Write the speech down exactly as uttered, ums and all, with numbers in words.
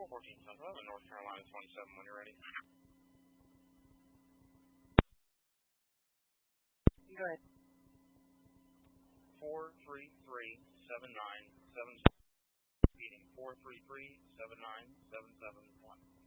four fourteen South eleven, North Carolina twenty-seven when you're ready. Go ahead. four three three seven nine seven. Meeting four three three seven nine seven seven one.